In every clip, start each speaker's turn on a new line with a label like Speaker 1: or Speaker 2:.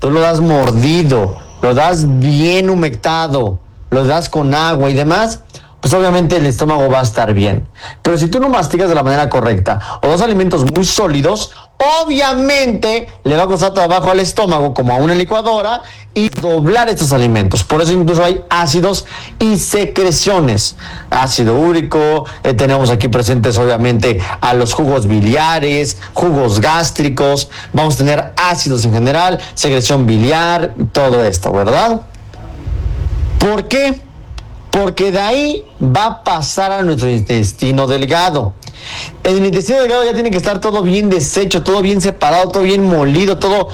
Speaker 1: tú lo das mordido, lo das bien humectado, lo das con agua y demás, pues obviamente el estómago va a estar bien. Pero si tú no masticas de la manera correcta o dos alimentos muy sólidos, obviamente le va a costar trabajo al estómago como a una licuadora y doblar estos alimentos. Por eso incluso hay ácidos y secreciones. Ácido úrico, tenemos aquí presentes obviamente a los jugos biliares, jugos gástricos, vamos a tener ácidos en general, secreción biliar, todo esto, ¿verdad? ¿Por qué? Porque de ahí va a pasar a nuestro intestino delgado. En el intestino delgado ya tiene que estar todo bien deshecho, todo bien separado, todo bien molido, todo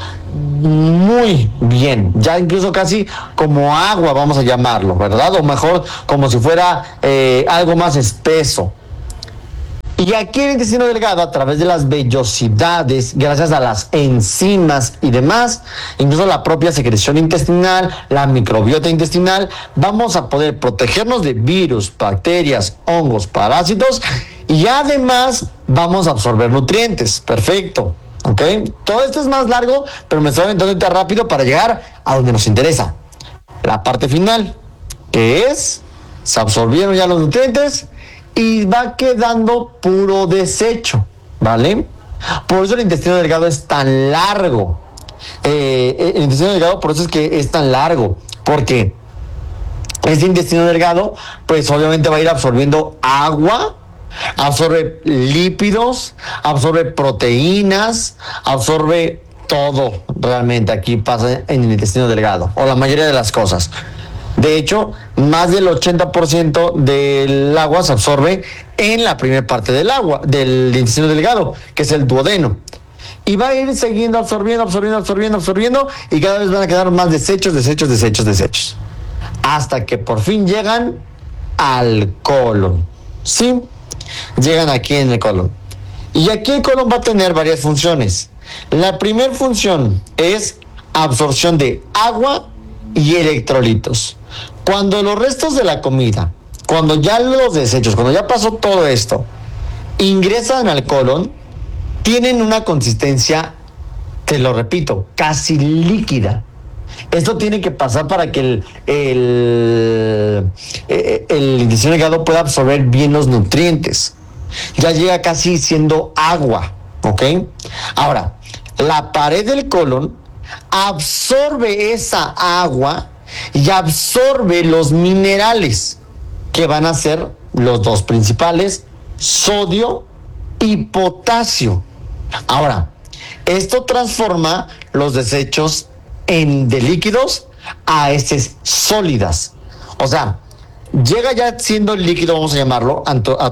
Speaker 1: muy bien. Ya incluso casi como agua, vamos a llamarlo, ¿verdad? O mejor, como si fuera algo más espeso. Y aquí en el intestino delgado, a través de las vellosidades, gracias a las enzimas y demás, incluso la propia secreción intestinal, la microbiota intestinal, vamos a poder protegernos de virus, bacterias, hongos, parásitos y además vamos a absorber nutrientes. Perfecto. ¿Ok? Todo esto es más largo, pero me estoy aventando rápido para llegar a donde nos interesa. La parte final, que es, se absorbieron ya los nutrientes y va quedando puro desecho, ¿vale? Por eso el intestino delgado es tan largo. El intestino delgado por eso es que es tan largo, porque este intestino delgado, pues obviamente va a ir absorbiendo agua, absorbe lípidos, absorbe proteínas, absorbe todo. Realmente aquí pasa en el intestino delgado, o la mayoría de las cosas. De hecho, más del 80% del agua se absorbe en la primera parte del agua, del intestino delgado, que es el duodeno. Y va a ir siguiendo absorbiendo, y cada vez van a quedar más desechos. Hasta que por fin llegan al colon. ¿Sí? Llegan aquí en el colon. Y aquí el colon va a tener varias funciones. La primera función es absorción de agua y electrolitos. Cuando los restos de la comida, cuando ya los desechos, cuando ya pasó todo esto, ingresan al colon, tienen una consistencia, te lo repito, casi líquida. Esto tiene que pasar para que el intestino delgado pueda absorber bien los nutrientes. Ya llega casi siendo agua, ¿ok? Ahora, la pared del colon absorbe esa agua y absorbe los minerales que van a ser los dos principales, sodio y potasio. Ahora, esto transforma los desechos de líquidos a heces sólidas. O sea, llega ya siendo líquido, vamos a llamarlo,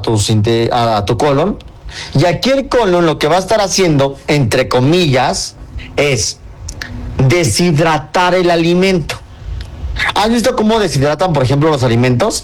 Speaker 1: a tu colon, y aquí el colon lo que va a estar haciendo, entre comillas, es deshidratar el alimento. ¿Has visto cómo deshidratan, por ejemplo, los alimentos?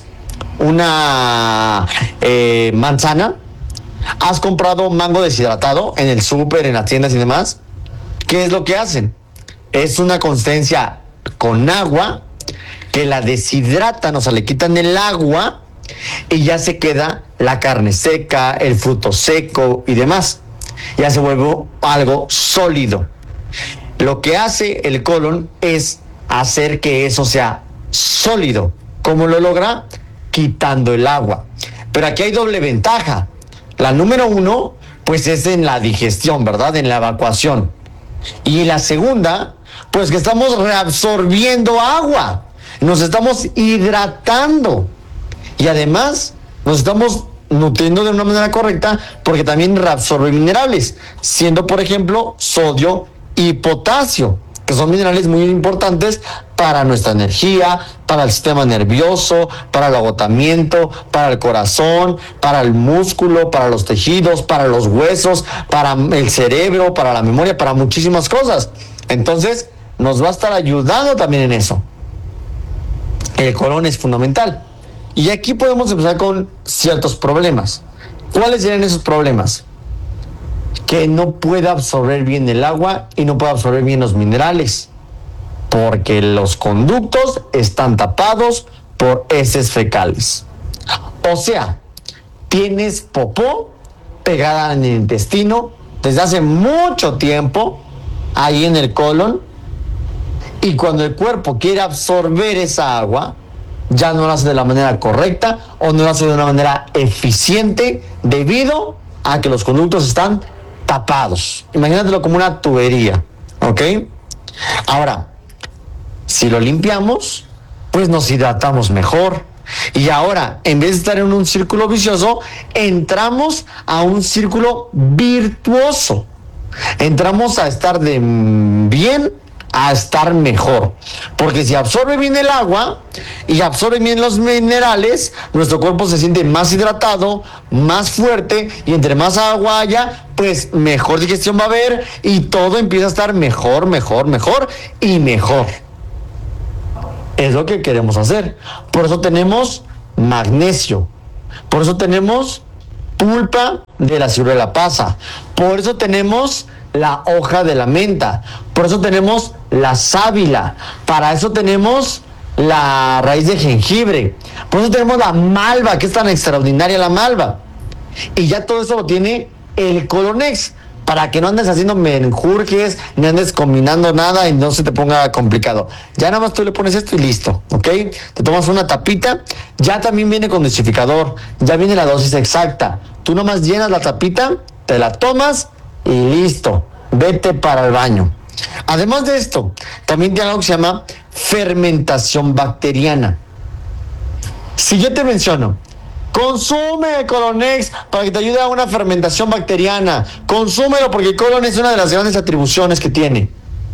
Speaker 1: Una manzana. ¿Has comprado mango deshidratado en el súper, en las tiendas y demás? ¿Qué es lo que hacen? Es una consistencia con agua que la deshidratan, o sea, le quitan el agua y ya se queda la carne seca, el fruto seco y demás. Ya se vuelve algo sólido. Lo que hace el colon es hacer que eso sea sólido. ¿Cómo lo logra? Quitando el agua. Pero aquí hay doble ventaja. La número uno, pues es en la digestión, ¿verdad? En la evacuación. Y la segunda, pues que estamos reabsorbiendo agua. Nos estamos hidratando. Y además, nos estamos nutriendo de una manera correcta porque también reabsorbe minerales, siendo, por ejemplo, sodio y potasio, que son minerales muy importantes para nuestra energía, para el sistema nervioso, para el agotamiento, para el corazón, para el músculo, para los tejidos, para los huesos, para el cerebro, para la memoria, para muchísimas cosas. Entonces, nos va a estar ayudando también en eso. El colon es fundamental. Y aquí podemos empezar con ciertos problemas. ¿Cuáles serían esos problemas? Que no puede absorber bien el agua y no puede absorber bien los minerales, porque los conductos están tapados por heces fecales. O sea, tienes popó pegada en el intestino desde hace mucho tiempo, ahí en el colon, Y cuando el cuerpo quiere absorber esa agua, ya no lo hace de la manera correcta o no lo hace de una manera eficiente debido a que los conductos están tapados. Imagínatelo como una tubería, ¿ok? Ahora, si lo limpiamos, pues nos hidratamos mejor. Y ahora, en vez de estar en un círculo vicioso, entramos a un círculo virtuoso. Entramos a estar de bien a estar mejor. Porque si absorbe bien el agua y absorbe bien los minerales, nuestro cuerpo se siente más hidratado, más fuerte, y entre más agua haya, pues mejor digestión va a haber y todo empieza a estar mejor, mejor, mejor y mejor. Es lo que queremos hacer. Por eso tenemos magnesio. Por eso tenemos pulpa de la ciruela pasa. Por eso tenemos la hoja de la menta. Por eso tenemos la sábila. Para eso tenemos la raíz de jengibre. Por eso tenemos la malva, que es tan extraordinaria la malva. Y ya todo eso lo tiene el Colonex, para que no andes haciendo menjurjes, ni andes combinando nada y no se te ponga complicado. Ya nada más tú le pones esto y listo, ¿ok? Te tomas una tapita, ya también viene con dosificador, ya viene la dosis exacta. Tú nomás llenas la tapita, te la tomas y listo, vete para el baño. Además de esto, también tiene algo que se llama fermentación bacteriana. Si yo te menciono, consume Colonex para que te ayude a una fermentación bacteriana. Consúmelo porque el colon es una de las grandes atribuciones que tiene.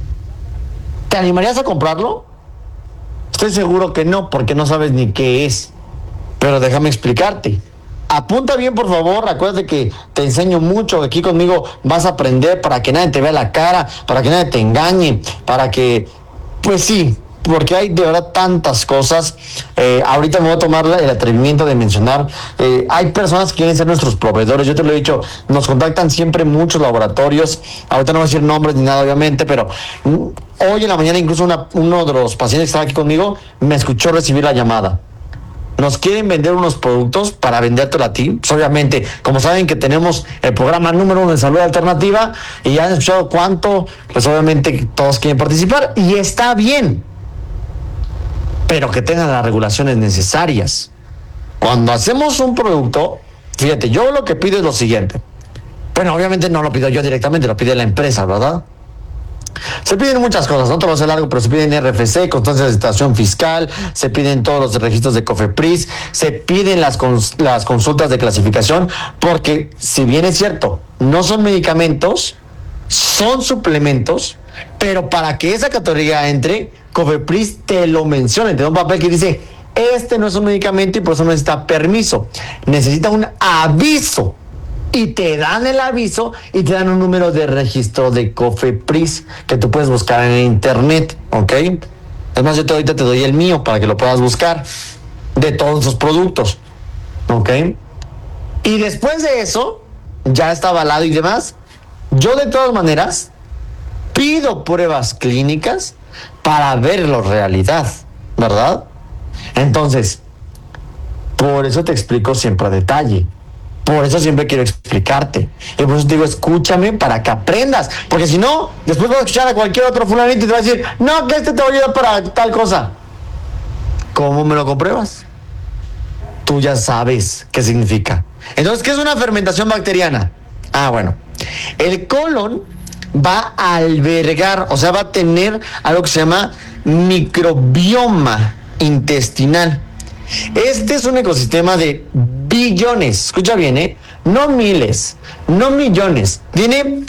Speaker 1: ¿Te animarías a comprarlo? Estoy seguro que no, porque no sabes ni qué es. Pero déjame explicarte. Apunta bien, por favor. Acuérdate que te enseño mucho. Aquí conmigo vas a aprender para que nadie te vea la cara, para que nadie te engañe, para que, pues sí, porque hay de verdad tantas cosas. Ahorita me voy a tomar el atrevimiento de mencionar, hay personas que quieren ser nuestros proveedores. Yo te lo he dicho, nos contactan siempre muchos laboratorios. Ahorita no voy a decir nombres ni nada, obviamente, pero hoy en la mañana incluso uno de los pacientes que estaba aquí conmigo me escuchó recibir la llamada. Nos quieren vender unos productos para vendértelo a ti. Pues obviamente, como saben que tenemos el programa número 1 de salud alternativa y ya han escuchado cuánto, pues obviamente todos quieren participar y está bien, pero que tengan las regulaciones necesarias. Cuando hacemos un producto, fíjate, yo lo que pido es lo siguiente. Bueno, obviamente no lo pido yo directamente, lo pide la empresa, ¿verdad? Se piden muchas cosas, no te lo sé largo, pero se piden RFC, constancia de situación fiscal, se piden todos los registros de COFEPRIS, se piden las consultas de clasificación, porque si bien es cierto, no son medicamentos, son suplementos, pero para que esa categoría entre, COFEPRIS te lo menciona, te da un papel que dice, este no es un medicamento y por eso no necesita permiso, necesita un aviso. Y te dan el aviso y te dan un número de registro de COFEPRIS que tú puedes buscar en internet, ¿ok? Además, yo ahorita te doy el mío para que lo puedas buscar de todos esos productos, ¿ok? Y después de eso, ya está avalado y demás, yo de todas maneras pido pruebas clínicas para verlo realidad, ¿verdad? Entonces, por eso te explico siempre a detalle. Por eso siempre quiero explicarte. Y por eso te digo, escúchame para que aprendas. Porque si no, después vas a escuchar a cualquier otro fulanito y te va a decir, no, que este te va a ayudar para tal cosa. ¿Cómo me lo compruebas? Tú ya sabes qué significa. Entonces, ¿qué es una fermentación bacteriana? Ah, bueno. El colon va a albergar, o sea, va a tener algo que se llama microbioma intestinal. Este es un ecosistema de billones, escucha bien, no miles, no millones, tiene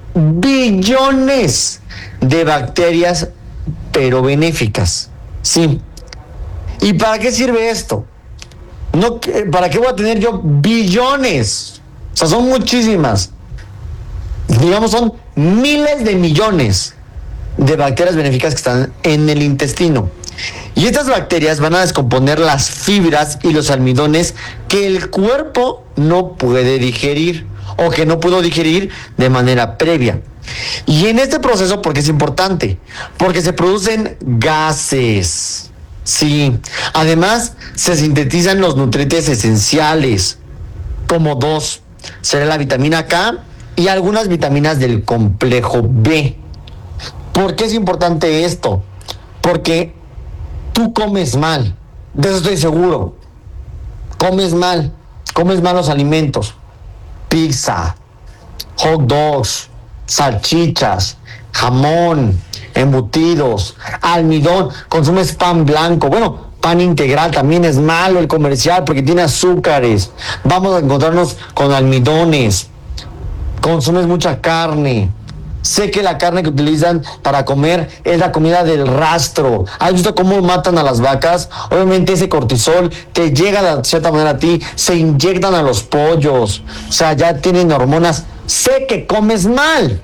Speaker 1: billones de bacterias, pero benéficas, sí. ¿Y para qué sirve esto? No, ¿para qué voy a tener yo billones? O sea, son muchísimas. Digamos, son miles de millones de bacterias benéficas que están en el intestino. Y estas bacterias van a descomponer las fibras y los almidones que el cuerpo no puede digerir o que no pudo digerir de manera previa. Y en este proceso, ¿por qué es importante? Porque se producen gases. Sí. Además, se sintetizan los nutrientes esenciales, como dos. Será la vitamina K y algunas vitaminas del complejo B. ¿Por qué es importante esto? Porque tú comes mal, de eso estoy seguro. Comes mal, comes malos alimentos. Pizza, hot dogs, salchichas, jamón, embutidos, almidón, consumes pan blanco. Bueno, pan integral también es malo el comercial porque tiene azúcares. Vamos a encontrarnos con almidones. Consumes mucha carne. Sé que la carne que utilizan para comer es la comida del rastro. ¿Has visto cómo matan a las vacas? Obviamente ese cortisol te llega de cierta manera a ti, se inyectan a los pollos, o sea, ya tienen hormonas. Sé que comes mal.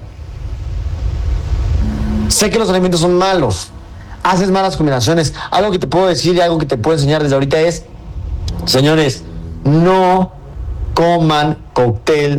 Speaker 1: Sé que los alimentos son malos. Haces malas combinaciones. Algo que te puedo decir y algo que te puedo enseñar desde ahorita es, señores, no coman cóctel